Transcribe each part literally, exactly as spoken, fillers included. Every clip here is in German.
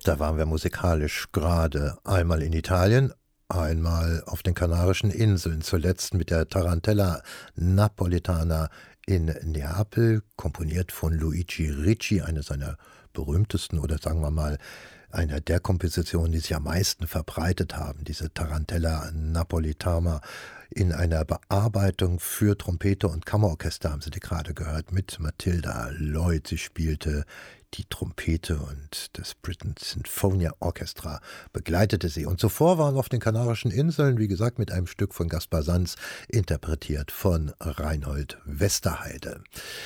Da waren wir musikalisch gerade einmal in Italien, einmal auf den Kanarischen Inseln, zuletzt mit der Tarantella Napoletana in Neapel, komponiert von Luigi Ricci, eine seiner berühmtesten oder sagen wir mal einer der Kompositionen, die sich am meisten verbreitet haben, diese Tarantella Napoletana in einer Bearbeitung für Trompete und Kammerorchester, haben Sie die gerade gehört, mit Matilda Lloyd. Sie spielte die Trompete und das Britten Sinfonia Orchestra begleitete sie. Und zuvor waren auf den Kanarischen Inseln, wie gesagt, mit einem Stück von Gaspar Sanz, interpretiert von Reinhold Westerheide.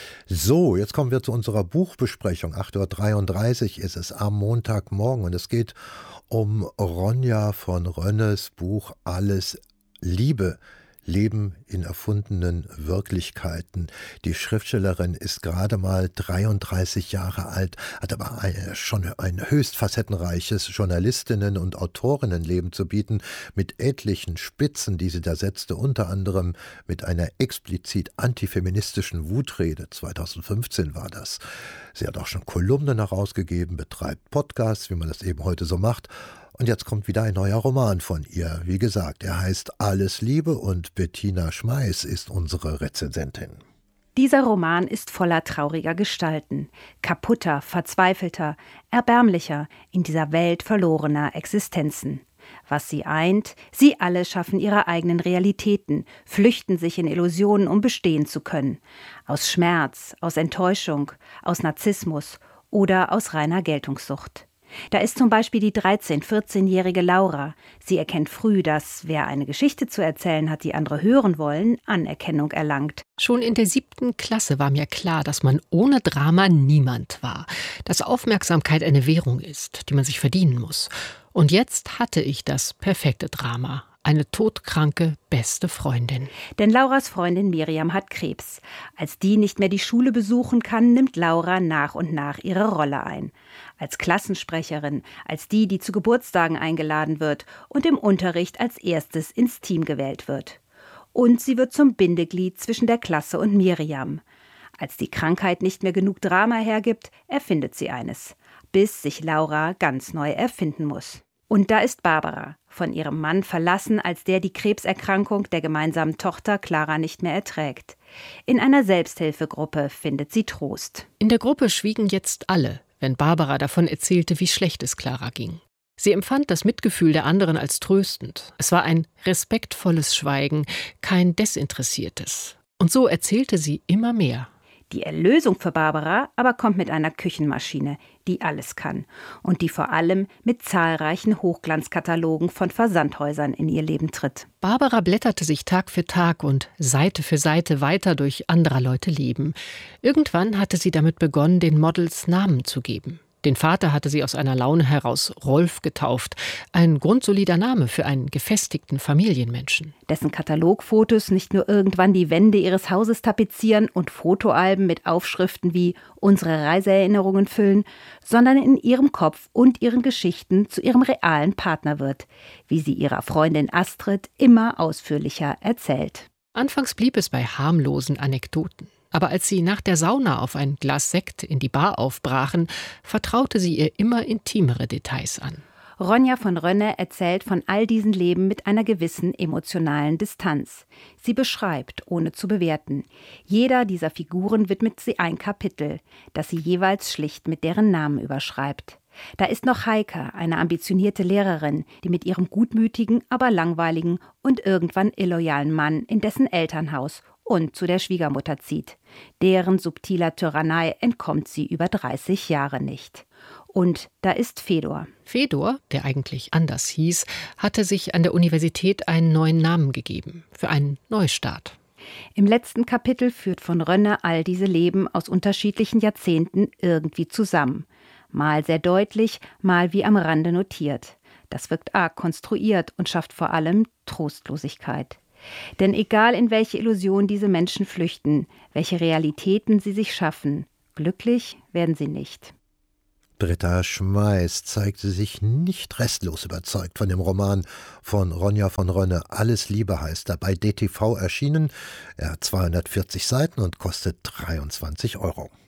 So, jetzt kommen wir zu unserer Buchbesprechung. acht Uhr dreiunddreißig ist es am Montagmorgen und es geht um Ronja von Rönnes Buch Alles Liebe. Leben in erfundenen Wirklichkeiten. Die Schriftstellerin ist gerade mal dreiunddreißig Jahre alt, hat aber ein, schon ein höchst facettenreiches Journalistinnen- und Autorinnenleben zu bieten, mit etlichen Spitzen, die sie da setzte, unter anderem mit einer explizit antifeministischen Wutrede. zweitausendfünfzehn war das. Sie hat auch schon Kolumnen herausgegeben, betreibt Podcasts, wie man das eben heute so macht. Und jetzt kommt wieder ein neuer Roman von ihr. Wie gesagt, er heißt Alles Liebe und Bettina Schmeiß ist unsere Rezensentin. Dieser Roman ist voller trauriger Gestalten, kaputter, verzweifelter, erbärmlicher, in dieser Welt verlorener Existenzen. Was sie eint, sie alle schaffen ihre eigenen Realitäten, flüchten sich in Illusionen, um bestehen zu können. Aus Schmerz, aus Enttäuschung, aus Narzissmus oder aus reiner Geltungssucht. Da ist zum Beispiel die dreizehn-, vierzehnjährige Laura. Sie erkennt früh, dass wer eine Geschichte zu erzählen hat, die andere hören wollen, Anerkennung erlangt. Schon in der siebten Klasse war mir klar, dass man ohne Drama niemand war. Dass Aufmerksamkeit eine Währung ist, die man sich verdienen muss. Und jetzt hatte ich das perfekte Drama. Eine todkranke beste Freundin. Denn Lauras Freundin Miriam hat Krebs. Als die nicht mehr die Schule besuchen kann, nimmt Laura nach und nach ihre Rolle ein. Als Klassensprecherin, als die, die zu Geburtstagen eingeladen wird und im Unterricht als erstes ins Team gewählt wird. Und sie wird zum Bindeglied zwischen der Klasse und Miriam. Als die Krankheit nicht mehr genug Drama hergibt, erfindet sie eines. Bis sich Laura ganz neu erfinden muss. Und da ist Barbara, von ihrem Mann verlassen, als der die Krebserkrankung der gemeinsamen Tochter Clara nicht mehr erträgt. In einer Selbsthilfegruppe findet sie Trost. In der Gruppe schwiegen jetzt alle, wenn Barbara davon erzählte, wie schlecht es Clara ging. Sie empfand das Mitgefühl der anderen als tröstend. Es war ein respektvolles Schweigen, kein desinteressiertes. Und so erzählte sie immer mehr. Die Erlösung für Barbara aber kommt mit einer Küchenmaschine, die alles kann und die vor allem mit zahlreichen Hochglanzkatalogen von Versandhäusern in ihr Leben tritt. Barbara blätterte sich Tag für Tag und Seite für Seite weiter durch anderer Leute Leben. Irgendwann hatte sie damit begonnen, den Models Namen zu geben. Den Vater hatte sie aus einer Laune heraus Rolf getauft. Ein grundsolider Name für einen gefestigten Familienmenschen. Dessen Katalogfotos nicht nur irgendwann die Wände ihres Hauses tapezieren und Fotoalben mit Aufschriften wie unsere Reiseerinnerungen füllen, sondern in ihrem Kopf und ihren Geschichten zu ihrem realen Partner wird, wie sie ihrer Freundin Astrid immer ausführlicher erzählt. Anfangs blieb es bei harmlosen Anekdoten. Aber als sie nach der Sauna auf ein Glas Sekt in die Bar aufbrachen, vertraute sie ihr immer intimere Details an. Ronja von Rönne erzählt von all diesen Leben mit einer gewissen emotionalen Distanz. Sie beschreibt, ohne zu bewerten. Jeder dieser Figuren widmet sie ein Kapitel, das sie jeweils schlicht mit deren Namen überschreibt. Da ist noch Heike, eine ambitionierte Lehrerin, die mit ihrem gutmütigen, aber langweiligen und irgendwann illoyalen Mann in dessen Elternhaus und zu der Schwiegermutter zieht. Deren subtiler Tyrannei entkommt sie über dreißig Jahre nicht. Und da ist Fedor. Fedor, der eigentlich anders hieß, hatte sich an der Universität einen neuen Namen gegeben, für einen Neustart. Im letzten Kapitel führt von Rönne all diese Leben aus unterschiedlichen Jahrzehnten irgendwie zusammen. Mal sehr deutlich, mal wie am Rande notiert. Das wirkt arg konstruiert und schafft vor allem Trostlosigkeit. Denn egal in welche Illusion diese Menschen flüchten, welche Realitäten sie sich schaffen, glücklich werden sie nicht. Britta Schmeiß zeigte sich nicht restlos überzeugt von dem Roman von Ronja von Rönne. Alles Liebe heißt er, bei D T V erschienen. Er hat zweihundertvierzig Seiten und kostet dreiundzwanzig Euro.